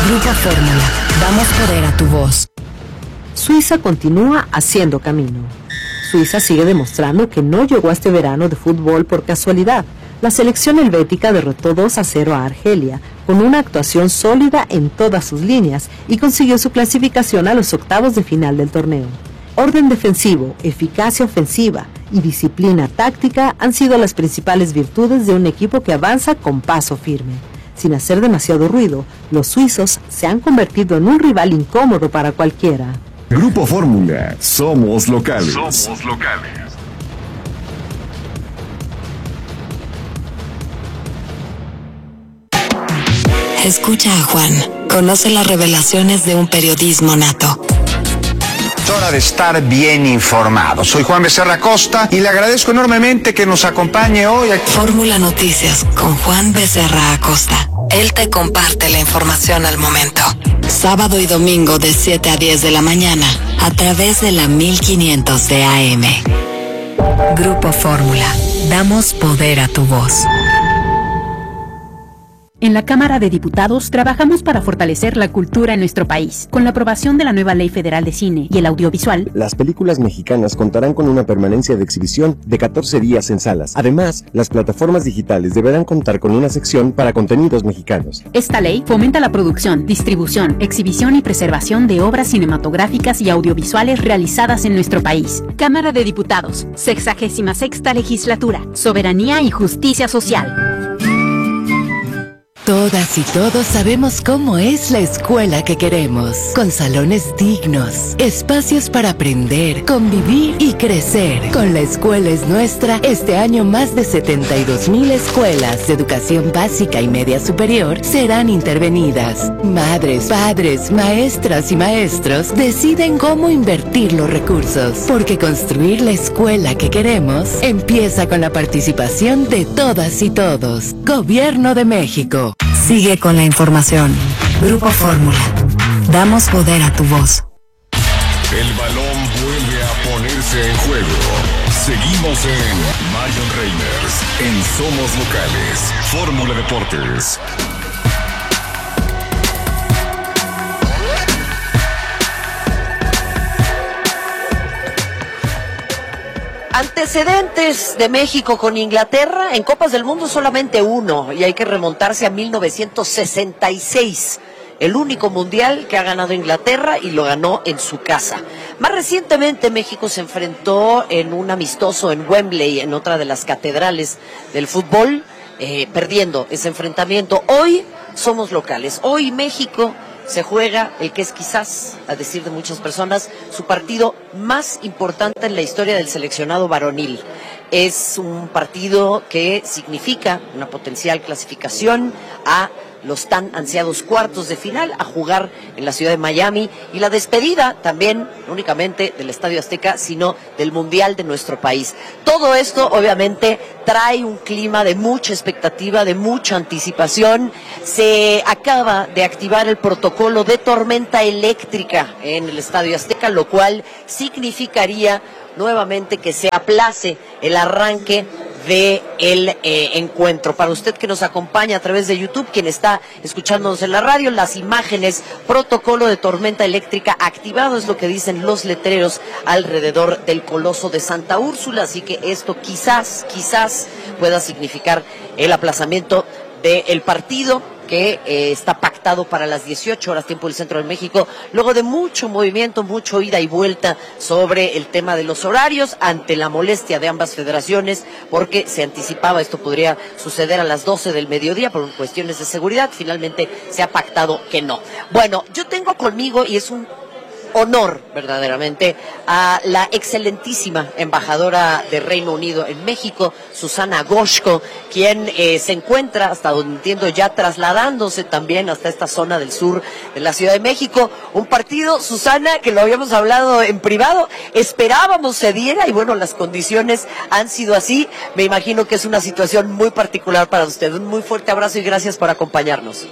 Grupo Fórmula. Damos poder a tu voz. Suiza continúa haciendo camino. Suiza sigue demostrando que no llegó a este verano de fútbol por casualidad. La selección helvética derrotó 2-0 a Argelia, con una actuación sólida en todas sus líneas, y consiguió su clasificación a los octavos de final del torneo. Orden defensivo, eficacia ofensiva y disciplina táctica han sido las principales virtudes de un equipo que avanza con paso firme. Sin hacer demasiado ruido, los suizos se han convertido en un rival incómodo para cualquiera. Grupo Fórmula, somos locales. Somos locales. Escucha a Juan. Conoce las revelaciones de un periodismo nato. Es hora de estar bien informado. Soy Juan Becerra Costa y le agradezco enormemente que nos acompañe hoy. Fórmula Noticias con Juan Becerra Acosta. Él te comparte la información al momento. Sábado y domingo de 7 a 10 de la mañana a través de la 1500 de AM. Grupo Fórmula. Damos poder a tu voz. En la Cámara de Diputados trabajamos para fortalecer la cultura en nuestro país. Con la aprobación de la nueva Ley Federal de Cine y el Audiovisual, las películas mexicanas contarán con una permanencia de exhibición de 14 días en salas. Además, las plataformas digitales deberán contar con una sección para contenidos mexicanos. Esta ley fomenta la producción, distribución, exhibición y preservación de obras cinematográficas y audiovisuales realizadas en nuestro país. Cámara de Diputados, 66ª Legislatura, Soberanía y Justicia Social. Todas y todos sabemos cómo es la escuela que queremos, con salones dignos, espacios para aprender, convivir y crecer. Con La Escuela es Nuestra, este año más de 72,000 escuelas de educación básica y media superior serán intervenidas. Madres, padres, maestras y maestros deciden cómo invertir los recursos, porque construir la escuela que queremos empieza con la participación de todas y todos. Gobierno de México. Sigue con la información. Grupo Fórmula. Damos poder a tu voz. El balón vuelve a ponerse en juego. Seguimos en Marion Reimers, en Somos Locales, Fórmula Deportes. Antecedentes de México con Inglaterra, en Copas del Mundo solamente uno, y hay que remontarse a 1966, el único mundial que ha ganado Inglaterra y lo ganó en su casa. Más recientemente México se enfrentó en un amistoso en Wembley, en otra de las catedrales del fútbol, perdiendo ese enfrentamiento. Hoy somos locales, hoy México se juega el que es quizás, a decir de muchas personas, su partido más importante en la historia del seleccionado varonil. Es un partido que significa una potencial clasificación a los tan ansiados cuartos de final, a jugar en la ciudad de Miami, y la despedida también, no únicamente del Estadio Azteca, sino del Mundial de nuestro país. Todo esto obviamente trae un clima de mucha expectativa, de mucha anticipación. Se acaba de activar el protocolo de tormenta eléctrica en el Estadio Azteca, lo cual significaría nuevamente que se aplace el arranque de el encuentro. Para usted que nos acompaña a través de YouTube, quien está escuchándonos en la radio, las imágenes, protocolo de tormenta eléctrica activado, es lo que dicen los letreros alrededor del Coloso de Santa Úrsula, así que esto quizás pueda significar el aplazamiento del partido, que está pactado para las 18 horas tiempo del centro de México, luego de mucho movimiento, mucho ida y vuelta sobre el tema de los horarios, ante la molestia de ambas federaciones, porque se anticipaba esto podría suceder a las 12 del mediodía por cuestiones de seguridad. Finalmente se ha pactado que no. Bueno, yo tengo conmigo, y es un honor verdaderamente, a la excelentísima embajadora de Reino Unido en México, Susana Goshko, quien se encuentra, hasta donde entiendo, ya trasladándose también hasta esta zona del sur de la Ciudad de México. Un partido, Susana, que lo habíamos hablado en privado, esperábamos se diera, y bueno, las condiciones han sido así. Me imagino que es una situación muy particular para usted. Un muy fuerte abrazo y gracias por acompañarnos.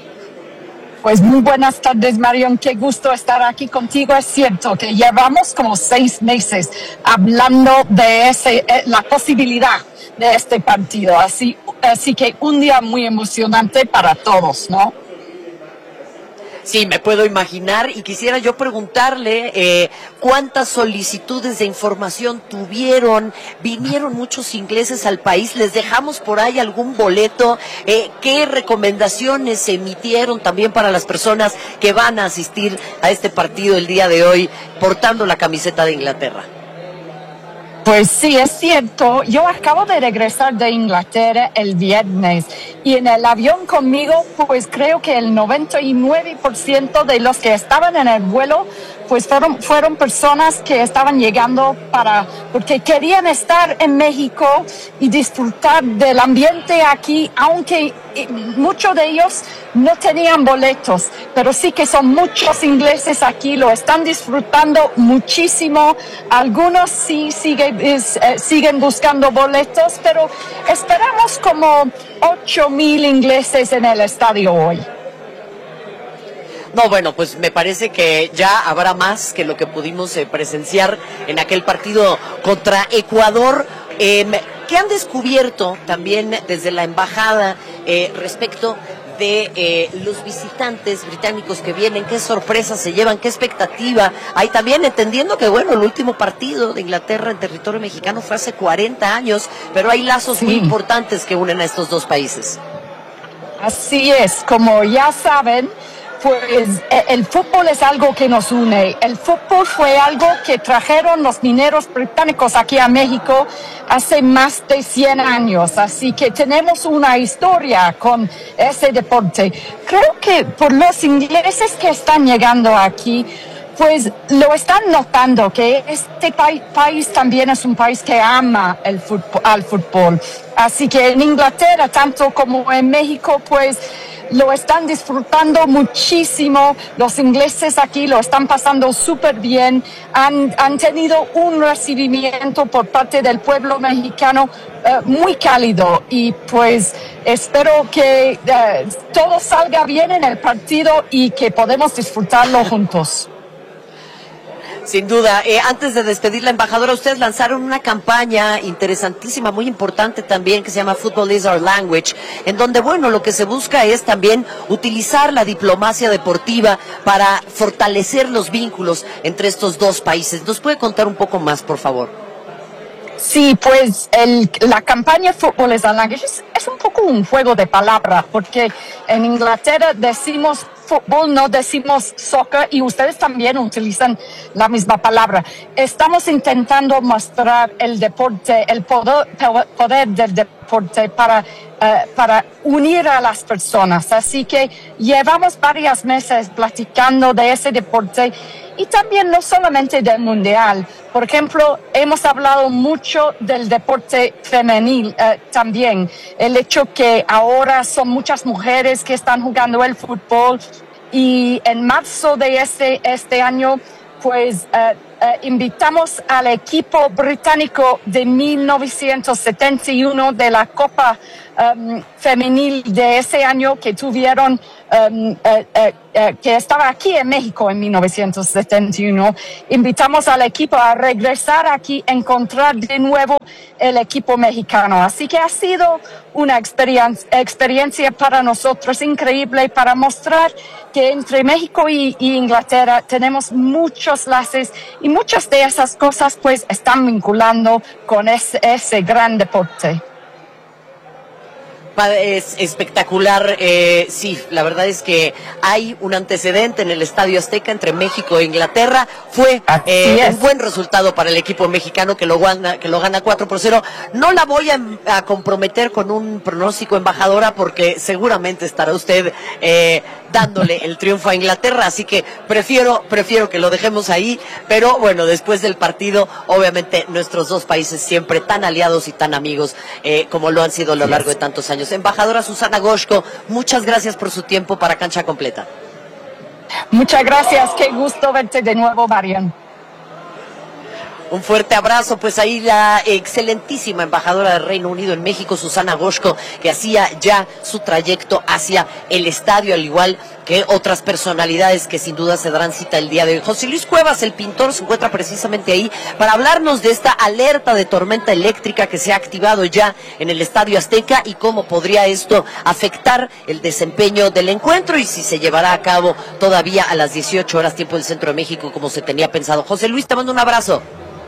Pues muy buenas tardes, Marion, qué gusto estar aquí contigo. Es cierto que llevamos como 6 meses hablando de la posibilidad de este partido, así que un día muy emocionante para todos, ¿no? Sí, me puedo imaginar, y quisiera yo preguntarle cuántas solicitudes de información tuvieron, vinieron muchos ingleses al país, les dejamos por ahí algún boleto, qué recomendaciones se emitieron también para las personas que van a asistir a este partido el día de hoy portando la camiseta de Inglaterra. Pues sí, es cierto. Yo acabo de regresar de Inglaterra el viernes y en el avión conmigo, pues creo que el 99% de los que estaban en el vuelo, pues fueron personas que estaban llegando porque querían estar en México y disfrutar del ambiente aquí, aunque muchos de ellos no tenían boletos, pero sí que son muchos ingleses aquí, lo están disfrutando muchísimo. Algunos sí siguen buscando boletos, pero esperamos como 8,000 ingleses en el estadio hoy. No, bueno, pues me parece que ya habrá más que lo que pudimos presenciar en aquel partido contra Ecuador. ¿Qué han descubierto también desde la embajada respecto de los visitantes británicos que vienen? ¿Qué sorpresas se llevan? ¿Qué expectativa hay? También entendiendo que, bueno, el último partido de Inglaterra en territorio mexicano fue hace 40 años, pero hay lazos muy importantes que unen a estos dos países. Así es, como ya saben, pues el fútbol es algo que nos une. El fútbol fue algo que trajeron los mineros británicos aquí a México hace más de 100 años. Así que tenemos una historia con ese deporte. Creo que por los ingleses que están llegando aquí, pues lo están notando que este país también es un país que ama al fútbol. Así que en Inglaterra, tanto como en México, pues lo están disfrutando muchísimo. Los ingleses aquí lo están pasando súper bien. Han tenido un recibimiento por parte del pueblo mexicano muy cálido y pues espero que todo salga bien en el partido y que podamos disfrutarlo juntos. Sin duda. Antes de despedir la embajadora, ustedes lanzaron una campaña interesantísima, muy importante también, que se llama Football is Our Language, en donde, bueno, lo que se busca es también utilizar la diplomacia deportiva para fortalecer los vínculos entre estos dos países. ¿Nos puede contar un poco más, por favor? Sí, pues la campaña Football is Our Language es un poco un juego de palabras, porque en Inglaterra decimos fútbol, no decimos soccer, y ustedes también utilizan la misma palabra. Estamos intentando mostrar el deporte, el poder del deporte para unir a las personas. Así que llevamos varios meses platicando de ese deporte y también no solamente del mundial. Por ejemplo, hemos hablado mucho del deporte femenil también. El hecho que ahora son muchas mujeres que están jugando el fútbol, y en marzo de este año pues invitamos al equipo británico de 1971 de la Copa Femenil de ese año que tuvieron, que estaba aquí en México en 1971. Invitamos al equipo a regresar aquí, encontrar de nuevo el equipo mexicano. Así que ha sido una experiencia para nosotros increíble, para mostrar que entre México y Inglaterra tenemos muchos lazos y muchas de esas cosas pues están vinculando con ese gran deporte. Es espectacular, sí, la verdad es que hay un antecedente en el Estadio Azteca entre México e Inglaterra. Fue un buen resultado para el equipo mexicano que lo gana 4-0. No la voy a comprometer con un pronóstico, embajadora, porque seguramente estará usted dándole el triunfo a Inglaterra, así que prefiero que lo dejemos ahí, pero bueno, después del partido, obviamente nuestros dos países siempre tan aliados y tan amigos como lo han sido a lo largo de tantos años. Embajadora Susana Goshko, muchas gracias por su tiempo para Cancha Completa. Muchas gracias, qué gusto verte de nuevo, Marian. Un fuerte abrazo, pues ahí la excelentísima embajadora del Reino Unido en México, Susana Goshko, que hacía ya su trayecto hacia el estadio, al igual que otras personalidades que sin duda se darán cita el día de hoy. José Luis Cuevas, el pintor, se encuentra precisamente ahí para hablarnos de esta alerta de tormenta eléctrica que se ha activado ya en el Estadio Azteca y cómo podría esto afectar el desempeño del encuentro y si se llevará a cabo todavía a las 18 horas tiempo del Centro de México como se tenía pensado. José Luis, te mando un abrazo.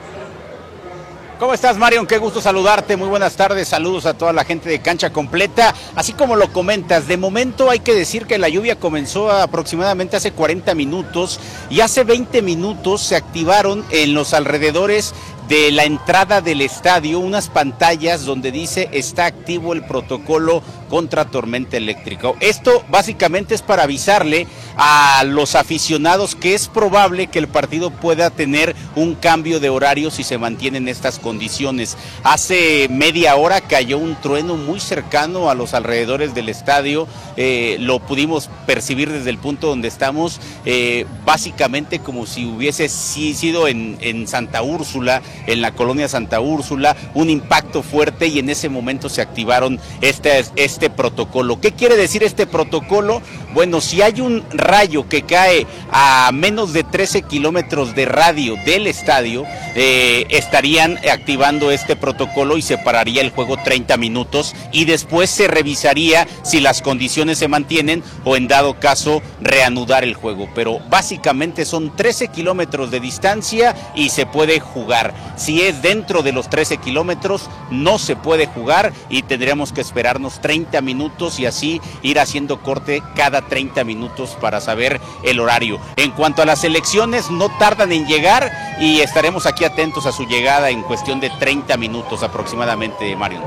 ¿Cómo estás, Marion? Qué gusto saludarte, muy buenas tardes, saludos a toda la gente de Cancha Completa. Así como lo comentas, de momento hay que decir que la lluvia comenzó aproximadamente hace 40 minutos y hace 20 minutos se activaron en los alrededores de la entrada del estadio unas pantallas donde dice está activo el protocolo contra tormenta eléctrica. Esto básicamente es para avisarle a los aficionados que es probable que el partido pueda tener un cambio de horario si se mantienen estas condiciones. Hace media hora cayó un trueno muy cercano a los alrededores del estadio, lo pudimos percibir desde el punto donde estamos, básicamente como si hubiese sido en Santa Úrsula, en la colonia Santa Úrsula, un impacto fuerte y en ese momento se activaron este protocolo. ¿Qué quiere decir este protocolo? Bueno, si hay un rayo que cae a menos de 13 kilómetros de radio del estadio, estarían activando este protocolo y se pararía el juego 30 minutos y después se revisaría si las condiciones se mantienen o en dado caso reanudar el juego. Pero básicamente son 13 kilómetros de distancia y se puede jugar. Si es dentro de los 13 kilómetros no se puede jugar y tendríamos que esperarnos 30 minutos y así ir haciendo corte cada 30 minutos para saber el horario. En cuanto a las elecciones, no tardan en llegar y estaremos aquí atentos a su llegada en cuestión de 30 minutos aproximadamente, Mario.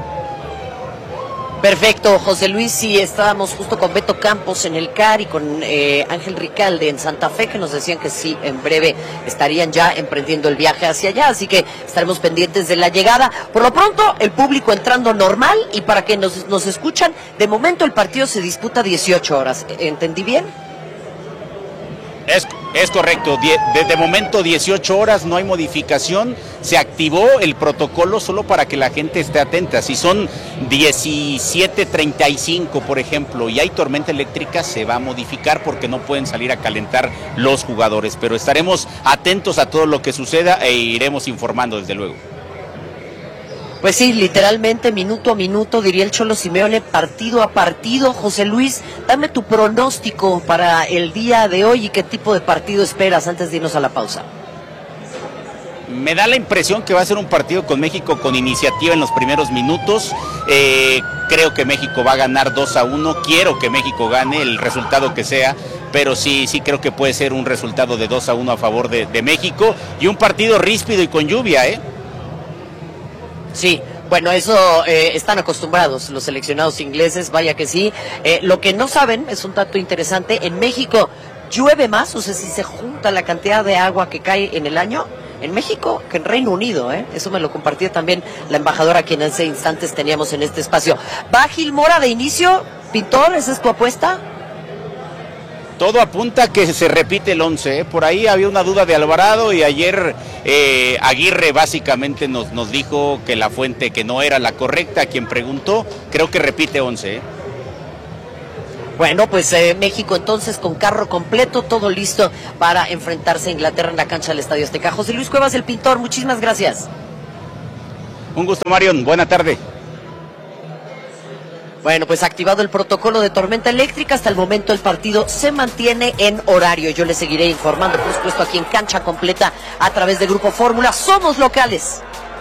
Perfecto, José Luis, sí, estábamos justo con Beto Campos en el CAR y con Ángel Ricalde en Santa Fe, que nos decían que sí, en breve estarían ya emprendiendo el viaje hacia allá, así que estaremos pendientes de la llegada. Por lo pronto, el público entrando normal y para que nos escuchan, de momento el partido se disputa 18 horas, ¿entendí bien? Es correcto, desde momento 18 horas, no hay modificación, se activó el protocolo solo para que la gente esté atenta. Si son 17:35 por ejemplo y hay tormenta eléctrica, se va a modificar porque no pueden salir a calentar los jugadores, pero estaremos atentos a todo lo que suceda e iremos informando desde luego. Pues sí, literalmente minuto a minuto, diría el Cholo Simeone, partido a partido. José Luis, dame tu pronóstico para el día de hoy y qué tipo de partido esperas antes de irnos a la pausa. Me da la impresión que va a ser un partido con México con iniciativa en los primeros minutos. Creo que México va a ganar 2-1. Quiero que México gane el resultado que sea, pero sí creo que puede ser un resultado de 2-1 a favor de México y un partido ríspido y con lluvia, Sí, bueno, eso están acostumbrados los seleccionados ingleses, vaya que sí. Lo que no saben, es un dato interesante, en México llueve más, o sea, si se junta la cantidad de agua que cae en el año, en México que en Reino Unido, Eso me lo compartía también la embajadora a quien hace instantes teníamos en este espacio. ¿Va Gil Mora de inicio? Pintor, ¿esa es tu apuesta? Todo apunta que se repite el 11, Por ahí había una duda de Alvarado y ayer Aguirre básicamente nos dijo que la fuente que no era la correcta, a quien preguntó, creo que repite 11, Bueno, pues México entonces con carro completo, todo listo para enfrentarse a Inglaterra en la cancha del Estadio Azteca. José Luis Cuevas, el pintor, muchísimas gracias. Un gusto, Marion, buena tarde. Bueno, pues activado el protocolo de tormenta eléctrica, hasta el momento el partido se mantiene en horario. Yo les seguiré informando, por supuesto, aquí en Cancha Completa a través de Grupo Fórmula. Somos locales.